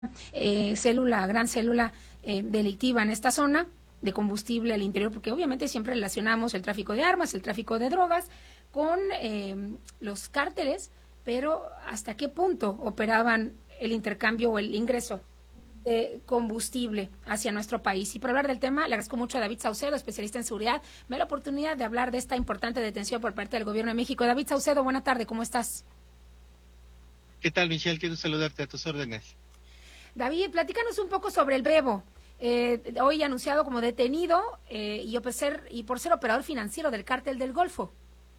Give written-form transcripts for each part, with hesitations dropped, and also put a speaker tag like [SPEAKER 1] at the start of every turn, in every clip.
[SPEAKER 1] gran célula delictiva en esta zona de combustible al interior, porque obviamente siempre relacionamos el tráfico de armas, el tráfico de drogas con los cárteles, pero ¿hasta qué punto operaban el intercambio o el ingreso de combustible hacia nuestro país? Y para hablar del tema, le agradezco mucho a David Saucedo, especialista en seguridad. Me da la oportunidad de hablar de esta importante detención por parte del Gobierno de México. David Saucedo, buena tarde, ¿cómo estás?
[SPEAKER 2] ¿Qué tal, Michelle? Quiero saludarte, a tus órdenes.
[SPEAKER 1] David, platícanos un poco sobre el Brevo. Hoy anunciado como detenido y por ser operador financiero del Cártel del Golfo.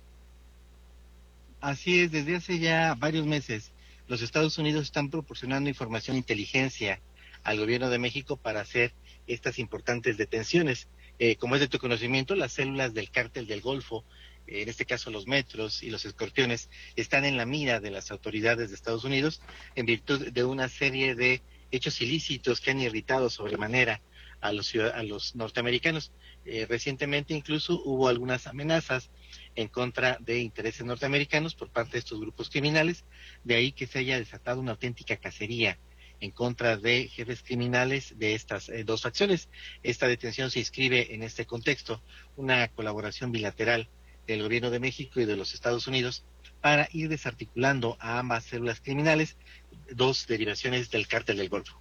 [SPEAKER 2] Así es, desde hace ya varios meses, los Estados Unidos están proporcionando información e inteligencia al gobierno de México para hacer estas importantes detenciones. Como es de tu conocimiento, las células del Cártel del Golfo, en este caso los Metros y los Escorpiones, están en la mira de las autoridades de Estados Unidos en virtud de una serie de hechos ilícitos que han irritado sobremanera a los norteamericanos. Recientemente incluso hubo algunas amenazas en contra de intereses norteamericanos por parte de estos grupos criminales, de ahí que se haya desatado una auténtica cacería en contra de jefes criminales de estas dos facciones. Esta detención se inscribe en este contexto, una colaboración bilateral del gobierno de México y de los Estados Unidos para ir desarticulando a ambas células criminales, dos derivaciones del Cártel del Golfo.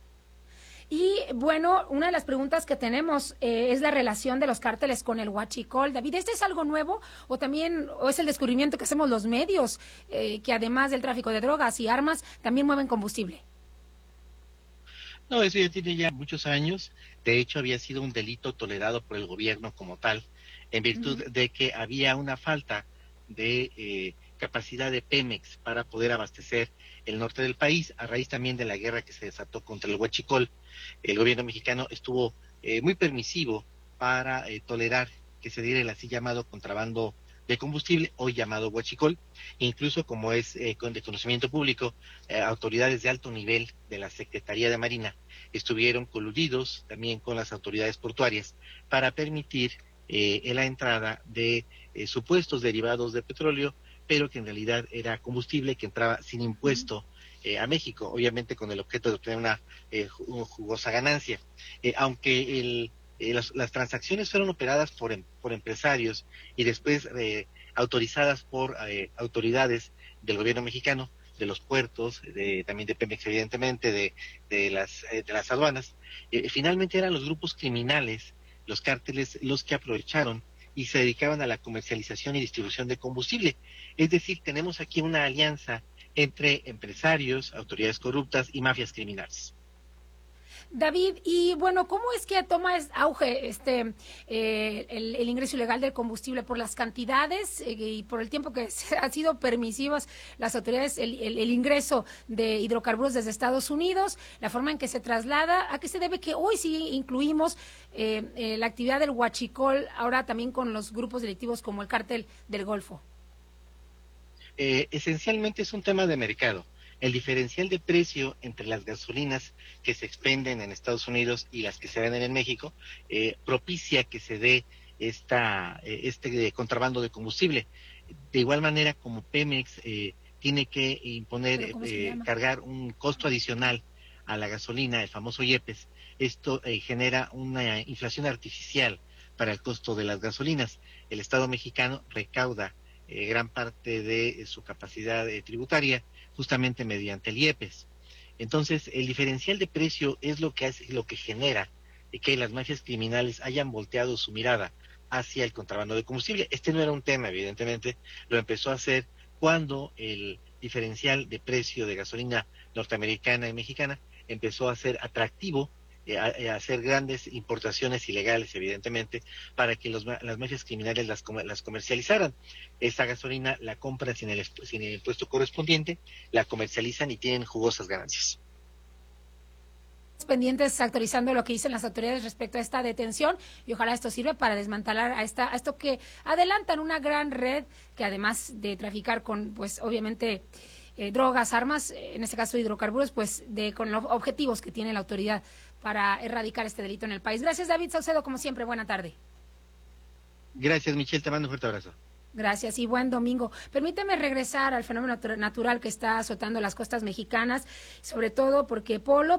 [SPEAKER 1] Y bueno, una de las preguntas que tenemos es la relación de los cárteles con el huachicol. David, ¿este es algo nuevo o es el descubrimiento que hacemos los medios, que además del tráfico de drogas y armas, también mueven combustible?
[SPEAKER 2] No, eso ya tiene ya muchos años. De hecho, había sido un delito tolerado por el gobierno como tal, en virtud de que había una falta de capacidad de Pemex para poder abastecer el norte del país, a raíz también de la guerra que se desató contra el huachicol. El gobierno mexicano estuvo muy permisivo para tolerar que se diera el así llamado contrabando de combustible, hoy llamado huachicol. Incluso, como es de conocimiento público, autoridades de alto nivel de la Secretaría de Marina estuvieron coludidos también con las autoridades portuarias para permitir la entrada de supuestos derivados de petróleo, pero que en realidad era combustible que entraba sin impuesto a México, obviamente con el objeto de obtener una jugosa ganancia. Aunque las transacciones fueron operadas por empresarios y después autorizadas por autoridades del gobierno mexicano, de los puertos, también de Pemex, evidentemente, de las aduanas, finalmente eran los grupos criminales, los cárteles, los que aprovecharon y se dedicaban a la comercialización y distribución de combustible. Es decir, tenemos aquí una alianza entre empresarios, autoridades corruptas y mafias criminales.
[SPEAKER 1] David, y bueno, ¿cómo es que toma auge el ingreso ilegal del combustible por las cantidades y por el tiempo que han sido permisivas las autoridades, el ingreso de hidrocarburos desde Estados Unidos, la forma en que se traslada? ¿A qué se debe que hoy sí incluimos la actividad del huachicol, ahora también con los grupos delictivos como el Cártel del Golfo?
[SPEAKER 2] Esencialmente es un tema de mercado. El diferencial de precio entre las gasolinas que se expenden en Estados Unidos y las que se venden en México propicia que se dé este contrabando de combustible. De igual manera, como Pemex tiene que imponer, cargar un costo adicional a la gasolina, el famoso IEPES, esto genera una inflación artificial para el costo de las gasolinas. El Estado mexicano recauda gran parte de su capacidad tributaria justamente mediante el IEPES. Entonces, el diferencial de precio es lo que genera que las mafias criminales hayan volteado su mirada hacia el contrabando de combustible. Este no era un tema, evidentemente, lo empezó a hacer cuando el diferencial de precio de gasolina norteamericana y mexicana empezó a ser atractivo, a hacer grandes importaciones ilegales, evidentemente, para que las mafias criminales las comercializaran. Esta gasolina la compran sin el impuesto correspondiente, la comercializan y tienen jugosas ganancias.
[SPEAKER 1] Pendientes actualizando lo que dicen las autoridades respecto a esta detención, y ojalá esto sirva para desmantelar a esto que adelantan una gran red que, además de traficar con, pues obviamente, drogas, armas, en este caso hidrocarburos, pues con los objetivos que tiene la autoridad para erradicar este delito en el país. Gracias, David Saucedo, como siempre, buena tarde.
[SPEAKER 2] Gracias, Michelle, te mando un fuerte abrazo.
[SPEAKER 1] Gracias y buen domingo. Permíteme regresar al fenómeno natural que está azotando las costas mexicanas, sobre todo porque Polo